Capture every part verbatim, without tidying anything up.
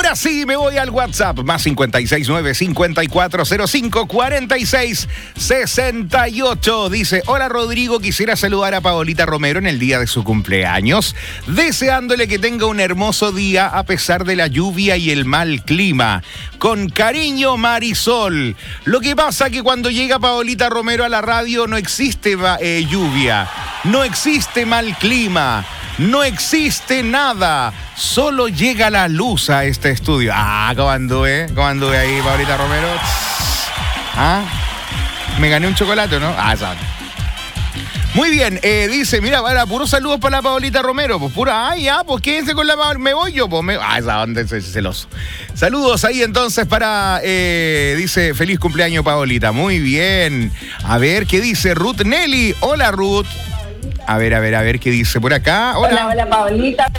Ahora sí, me voy al WhatsApp. Más cincuenta y seis nueve cincuenta y cuatro cero cinco cuarenta y seis sesenta y ocho. Dice, hola Rodrigo, quisiera saludar a Paolita Romero en el día de su cumpleaños, deseándole que tenga un hermoso día a pesar de la lluvia y el mal clima. Con cariño, Marisol. Lo que pasa que cuando llega Paolita Romero a la radio no existe eh, lluvia, no existe mal clima, no existe nada. Solo llega la luz a este estudio. Ah, ¿cómo anduve? ¿Cómo anduve ahí, Paolita Romero? ¿Ah? Me gané un chocolate, ¿no? Ah, sabe. Muy bien, eh, dice, mira, para puros saludos para la Paolita Romero. Pues pura, ay, ya, pues quédense con la Paolita. Me voy yo, pues me. Ah, esa onda es celoso. Saludos ahí entonces para, eh, dice, feliz cumpleaños, Paolita. Muy bien. A ver, ¿qué dice Ruth Nelly? Hola, Ruth. A ver, a ver, a ver, ¿qué dice por acá? Hola, hola, hola Paolita.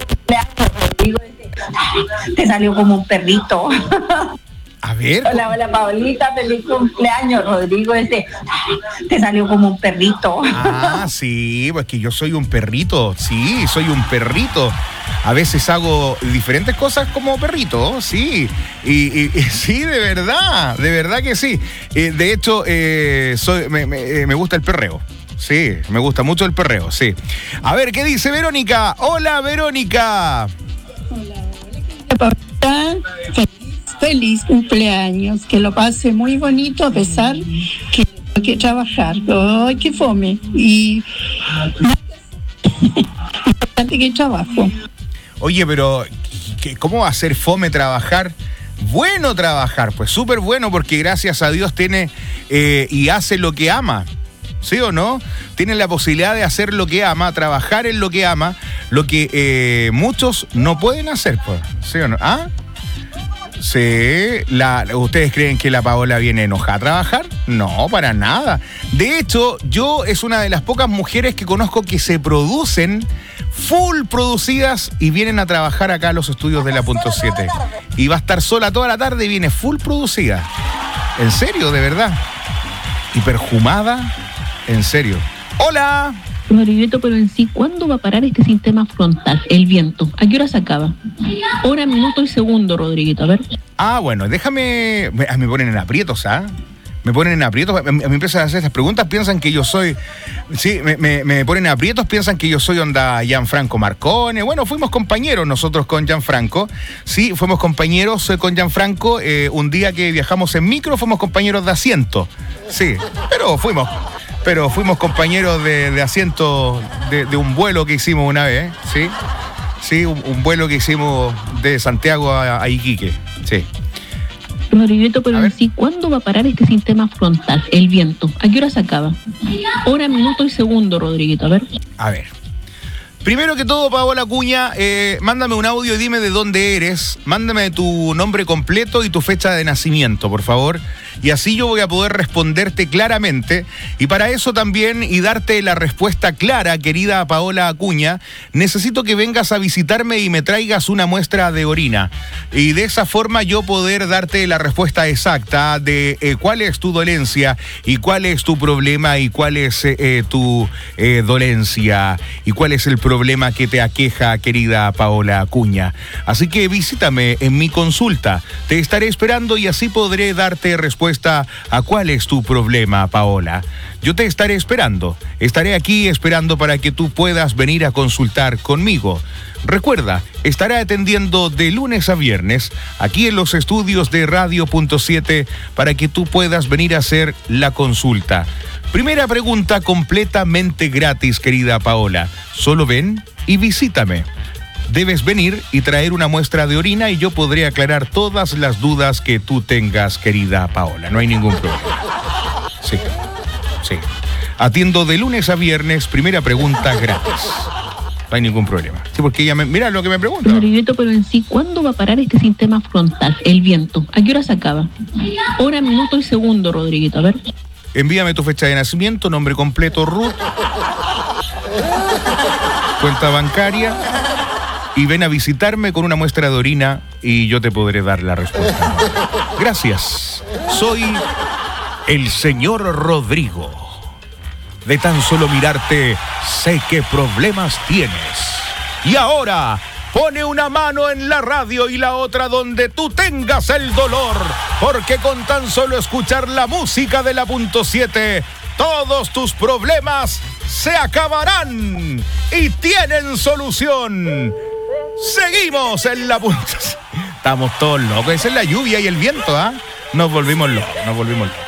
Te salió como un perrito. A ver. Hola, hola Paolita, feliz cumpleaños, Rodrigo. Este, te salió como un perrito. Ah, sí, pues que yo soy un perrito, sí, soy un perrito. A veces hago diferentes cosas como perrito, sí. Y, y, y sí, de verdad, de verdad que sí. Eh, de hecho, eh, soy, me, me, me gusta el perreo. Sí, me gusta mucho el perreo, sí. A ver, ¿qué dice Verónica? Hola, Verónica. Hola, hola. Feliz, feliz cumpleaños. Que lo pase muy bonito a pesar que hay que trabajar. ¡Ay, qué fome! Y importante que trabajo. Oye, pero ¿cómo va a ser fome trabajar? Bueno trabajar, pues súper bueno, porque gracias a Dios tiene eh, y hace lo que ama. ¿Sí o no? Tiene la posibilidad de hacer lo que ama, trabajar en lo que ama, lo que eh, muchos no pueden hacer, pues. ¿Sí o no? ¿Ah? Sí. La, ¿Ustedes creen que la Paola viene enojada a trabajar? No, para nada. De hecho, yo es una de las pocas mujeres que conozco que se producen full producidas y vienen a trabajar acá a los estudios de la punto siete. Y va a estar sola toda la tarde y viene full producida. ¿En serio? ¿De verdad? ¿Y perjumada? En serio. ¡Hola! Rodriguito, pero en sí, ¿cuándo va a parar este sistema frontal, el viento? ¿A qué hora se acaba? Hora, minuto y segundo, Rodriguito, a ver. Ah, bueno, déjame... Me, me ponen en aprietos, ¿ah? Me ponen en aprietos, me, me empiezan a hacer estas preguntas, piensan que yo soy... Sí, me, me, me ponen en aprietos, piensan que yo soy onda Gianfranco Marcone. Bueno, fuimos compañeros nosotros con Gianfranco. Sí, fuimos compañeros con Gianfranco. Eh, un día que viajamos en micro, fuimos compañeros de asiento. Sí, pero fuimos... Pero fuimos compañeros de, de asiento de, de un vuelo que hicimos una vez, ¿sí? Sí, un, un vuelo que hicimos de Santiago a, a Iquique, sí. Rodriguito, pero en sí, ¿cuándo va a parar este sistema frontal, el viento? ¿A qué hora se acaba? Hora, minuto y segundo, Rodriguito, a ver. A ver. Primero que todo, Paola Acuña, eh, mándame un audio y dime de dónde eres. Mándame tu nombre completo y tu fecha de nacimiento, por favor. Y así yo voy a poder responderte claramente. Y para eso también, y darte la respuesta clara, querida Paola Acuña, necesito que vengas a visitarme y me traigas una muestra de orina. Y de esa forma yo poder darte la respuesta exacta de eh, cuál es tu dolencia y cuál es tu problema y cuál es eh, tu eh, dolencia y cuál es el problema que te aqueja, querida Paola Acuña. Así que visítame en mi consulta. Te estaré esperando y así podré darte respuesta a cuál es tu problema, Paola. Yo te estaré esperando. Estaré aquí esperando para que tú puedas venir a consultar conmigo. Recuerda, estaré atendiendo de lunes a viernes aquí en los estudios de Radio punto siete para que tú puedas venir a hacer la consulta. Primera pregunta completamente gratis, querida Paola. Solo ven y visítame. Debes venir y traer una muestra de orina y yo podré aclarar todas las dudas que tú tengas, querida Paola. No hay ningún problema. Sí, sí. Atiendo de lunes a viernes, primera pregunta gratis. No hay ningún problema. Sí, porque ella me... Mira lo que me pregunta. Rodriguito, pero en sí, ¿cuándo va a parar este sistema frontal, el viento? ¿A qué hora se acaba? Hora, minuto y segundo, Rodriguito, a ver. Envíame tu fecha de nacimiento, nombre completo, Ruth. Cuenta bancaria. Y ven a visitarme con una muestra de orina y yo te podré dar la respuesta. Gracias. Soy el señor Rodrigo. De tan solo mirarte, sé qué problemas tienes. Y ahora, Pone una mano en la radio y la otra donde tú tengas el dolor, porque con tan solo escuchar la música de la punto siete, todos tus problemas se acabarán y tienen solución. Seguimos en la punto siete. Estamos todos locos, esa es la lluvia y el viento, ¿ah? ¿eh? Nos volvimos locos, nos volvimos locos.